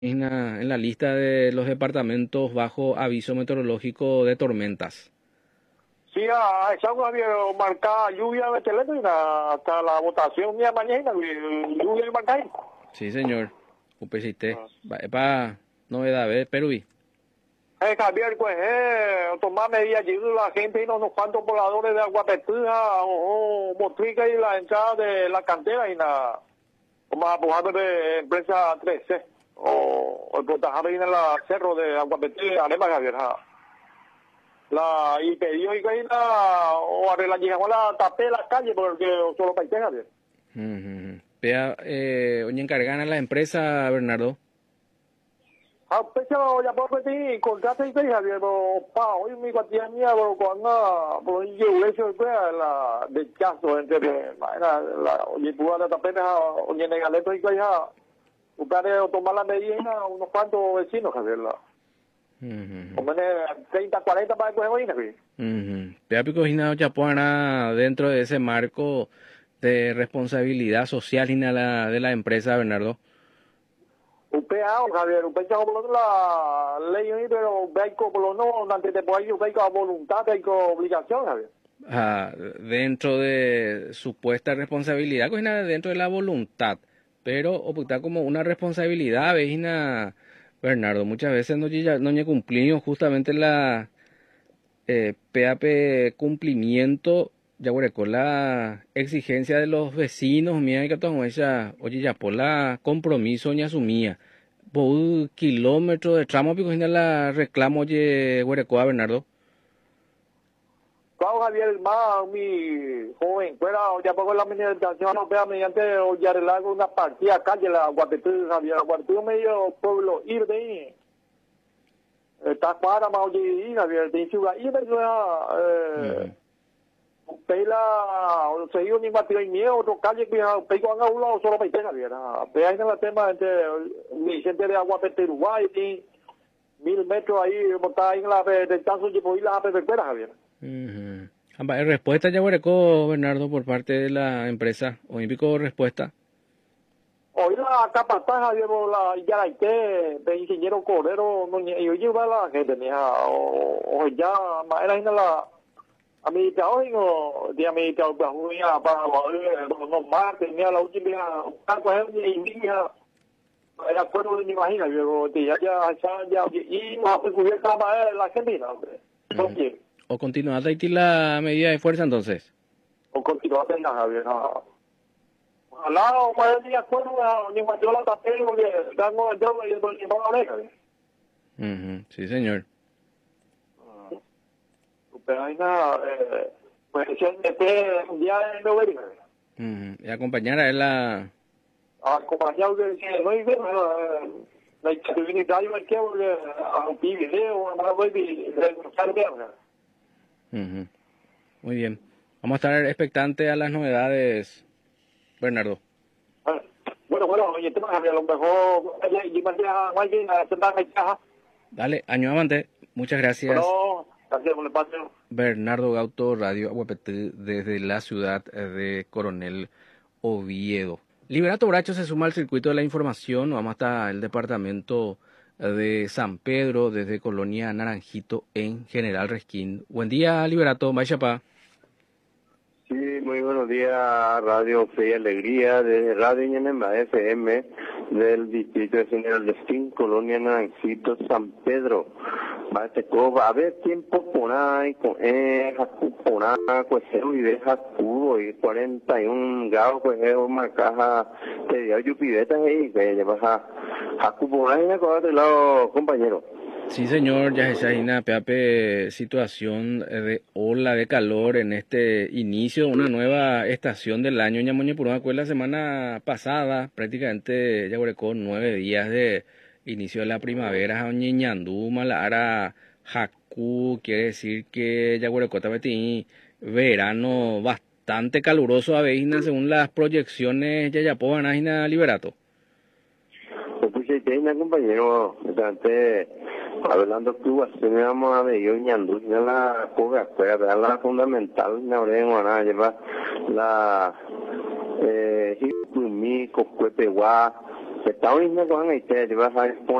en la lista de los departamentos bajo aviso meteorológico de tormentas. Sí, a esa había marcada lluvia de teléfono hasta la votación de mañana, lluvia de marcar. Sí, señor. Upecité. Para novedad, ¿ves? Peruí. Javier, pues, tomar medidas allí la gente y unos cuantos voladores de Aguapetuja o Motrica y la entrada de la cantera y la, como abogado de empresa 13 o el protajar en la cerro de Aguapetuja, Arema, Javier. Y pidió y que o arreglar, llegamos a la tapé la calle porque solo para Javier. Pea, oye, encargan a la empresa, Bernardo. Pecho ya por ti contrato y Javier, pa hoy mi cuantía mía por iglesia la de caso entre la oye pudo la tapena oye negaleto y que ya usted tomar la medida unos cuantos vecinos Javier la como 30, 40 para coger hoy Javier. Pea pico hina chapuana dentro de ese marco de responsabilidad social de la empresa, Bernardo. Javier, por la ley, pero por lo no, antes de poder voluntad, obligación, Javier. Dentro de supuesta responsabilidad, cogina dentro de la voluntad, pero opta como una responsabilidad, vejina, Bernardo, muchas veces no cumplimos justamente la PAP cumplimiento, ya con la exigencia de los vecinos, mía, que todo ella, oye, ya por la compromiso ni asumía. Por un kilómetro de tramo, pico, la reclamo, oye, Huerecoa, Bernardo. Claro, Javier, más mi joven, fuera, ya pongo la administración europea mediante Ollarelago una partida calle, la Guatetú, Javier, Guatetú medio pueblo, ir de ahí. Está para más oye, Javier, de ciudad, ir de ciudad, Pela, seguido ni miedo, otro calle que pego a un lado solo para Javier. Pero ahí en el tema entre Vicente de Aguapete, Uruguay, y 1000 metros ahí, está ahí en la del caso de ir la perfecta, Javier. Respuesta ya Huereco, Bernardo, por parte de la empresa, olímpico respuesta. Hoy la capataz, Javier, la Yaraité, de ingeniero Cordero, yo llevo a la gente, o ya, era en la administrador de administrador para los martes, la última, indígena, el acuerdo de mi imagina, ya, y más cubierta más la Argentina, hombre. ¿O continuar de la medida de fuerza entonces? O continuar de la Javier, no. Ojalá, o más de acuerdo, ni más yo la tapé, porque damos el dedo y el no la deja. Sí, señor. Pero hay nada, pues un día de noviembre. Y acompañar a él la... Acompañado de no hay la divinidad yo que a un video, a una web y Muy bien. Vamos a estar expectantes a las novedades, Bernardo. Bueno, y el tema a lo mejor Dale, año avante. Muchas gracias. Bueno, gracias por el espacio. Bernardo Gauto, Radio Aguapetí, desde la ciudad de Coronel Oviedo. Liberato Bracho se suma al circuito de la información. Vamos hasta el departamento de San Pedro, desde Colonia Naranjito, en General Resquín. Buen día, Liberato. Mayapá. Sí, muy buenos días, Radio Fe y Alegría, de Radio Ñanemba FM, del distrito de General Resquín, Colonia Naranjito, San Pedro. Va a haber tiempo por ahí, con por ahí, pues y deja cubo y 41 grados, pues es una caja de yupidetas ahí, que llevas a cubo por ahí, de otro lado, compañero. Sí, señor, ya es una situación de ola de calor en este inicio de una nueva estación del año. Ñamoña Purúa, la semana pasada, prácticamente ya con 9 días de inicio de la primavera. Ñandú, Malara, Jacú, quiere decir que ya también verano bastante caluroso a veces según las proyecciones ya Naina Liberato. Pues compañero, hablando tú, así me vamos a ver yo Ñandú, la coga, la fundamental, la lleva la Hipumi, Cocuepeguá, Está hoy no con este, te vas a